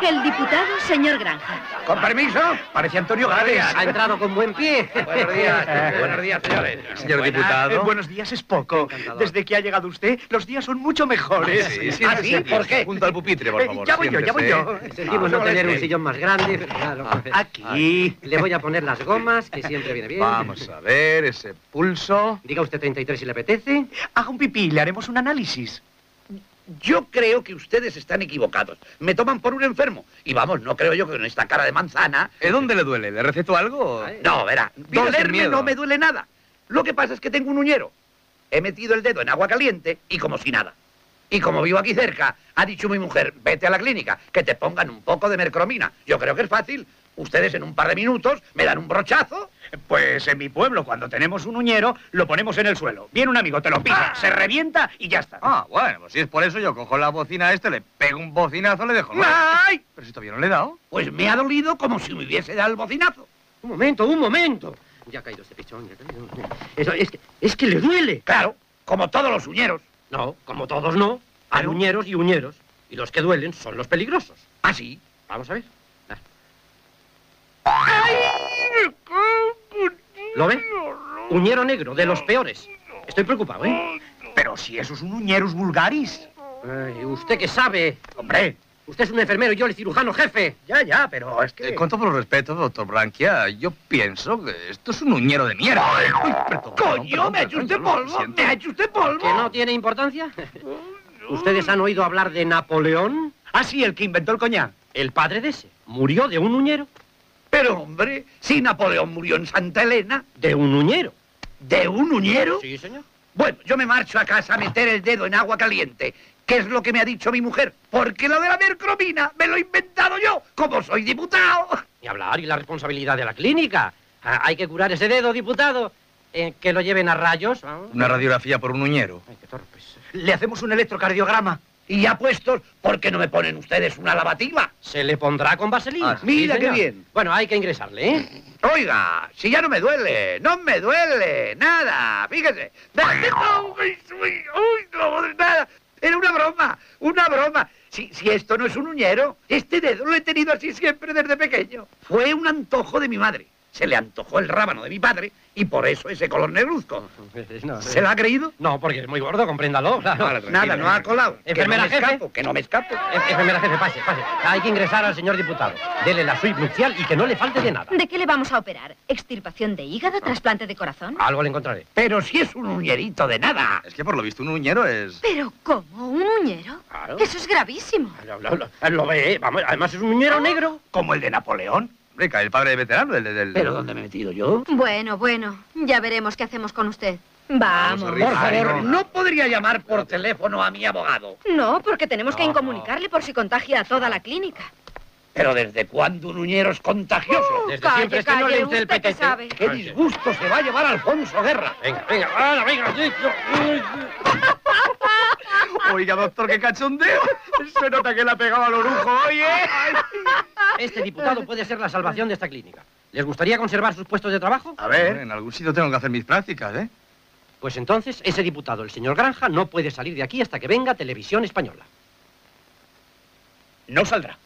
El diputado, señor Granja. Con permiso, parece Antonio Gades. Ha entrado con buen pie. Buenos días, señores. Señor diputado. Buenos días es poco. Encantador. Desde que ha llegado usted, los días son mucho mejores. ¿Ah, sí? ¿Por qué? Junto al pupitre, por favor. Ya voy yo, ya voy yo. Sentimos no tener un sillón más grande, pero claro. Aquí. Le voy a poner las gomas, que siempre viene bien. Vamos a ver ese pulso. Diga usted 33 si le apetece. Haga un pipí, le haremos un análisis. Yo creo que ustedes están equivocados. Me toman por un enfermo. Y vamos, no creo yo que con esta cara de manzana... ¿Dónde le duele? ¿Le receto algo? Ay. No, verá, Diga sin dolerme miedo. no me duele nada. Lo que pasa es que tengo un uñero. He metido el dedo en agua caliente y como si nada. Y como vivo aquí cerca, ha dicho mi mujer, vete a la clínica, que te pongan un poco de mercromina. Yo creo que es fácil. Ustedes en un par de minutos me dan un brochazo. Pues en mi pueblo, cuando tenemos un uñero, lo ponemos en el suelo. Viene un amigo, te lo pisa, se revienta y ya está. Ah, bueno, pues si es por eso yo cojo la bocina le pego un bocinazo, le dejo. ¡Ay! Pero si todavía no le he dado. Pues me ha dolido como si me hubiese dado el bocinazo. Un momento, un momento. Ya ha caído este pichón, ya ha caído. Eso, es que le duele. Claro, como todos los uñeros. No, como todos no. Hay ¿Ah, no? uñeros y uñeros. Y los que duelen son los peligrosos. ¿Ah, sí? Vamos a ver. ¿Lo ve? Uñero negro, de los peores. Estoy preocupado, ¿eh? Pero si eso es un uñerus vulgaris. Ay, ¿usted qué sabe? Hombre, Usted es un enfermero y yo el cirujano jefe. ya, pero es que... Con todo el respeto, doctor Branquia, yo pienso que esto es un uñero de mierda. Uy, perdón, ¡Coño, me ha hecho usted lo polvo! siento. ¡Me ha hecho usted polvo! ¿Que no tiene importancia? ¿Ustedes han oído hablar de Napoleón? Ah, sí, el que inventó el coñac. El padre de ese. ¿Murió de un uñero? Pero, hombre, si Napoleón murió en Santa Elena, ¿De un uñero? ¿de un uñero? Sí, señor. Bueno, yo me marcho a casa a meter el dedo en agua caliente. ¿Qué es lo que me ha dicho mi mujer? Porque lo de la mercromina me lo he inventado yo, como soy diputado. Y hablar y la responsabilidad de la clínica. Hay que curar ese dedo, diputado. Que lo lleven a rayos. Una radiografía por un uñero. Ay, qué torpes. Le hacemos un electrocardiograma. Y ya puestos, ¿por qué no me ponen ustedes una lavativa? Se le pondrá con vaselina. Ah, sí, mira qué señor. bien. Bueno, hay que ingresarle, ¿eh? Oiga, si ya no me duele, nada, fíjese. Uy, no, nada. Era una broma. Si esto no es un uñero, este dedo lo he tenido así siempre desde pequeño. Fue un antojo de mi madre. Se le antojó el rábano de mi padre y por eso ese color negruzco. No, ¿Se lo ha creído? No, porque es muy gordo, compréndalo. Claro. Nada, no ha colado. Enfermera jefe. Que no me escapo. Enfermera jefe, pase. Hay que ingresar al señor diputado. Dele la suite nupcial y que no le falte de nada. ¿De qué le vamos a operar? ¿Extirpación de hígado, trasplante de corazón? Algo le encontraré. Pero si es un uñerito de nada. Es que por lo visto un uñero es... ¿Pero cómo? ¿Un uñero? Claro. Eso es gravísimo. Lo ve, vamos, además es un uñero negro. Como el de Napoleón. Hombre, el padre de veterano, el del... ¿Pero dónde me he metido yo? Bueno, ya veremos qué hacemos con usted. Vamos. Vamos Por Ay, favor, no. no podría llamar por teléfono a mi abogado. No, porque tenemos que No, incomunicarle por si contagia a toda la clínica. Pero ¿desde cuándo un uñero es contagioso? Desde siempre es que no le gusta el usted que petete. sabe. ¡Qué disgusto se va a llevar Alfonso Guerra! Venga. Oiga, doctor, qué cachondeo. Se nota que le ha pegado al orujo, oye. Este diputado puede ser la salvación de esta clínica. ¿Les gustaría conservar sus puestos de trabajo? A ver, en algún sitio tengo que hacer mis prácticas, ¿eh? Pues entonces, ese diputado, el señor Granja, no puede salir de aquí hasta que venga Televisión Española. No saldrá.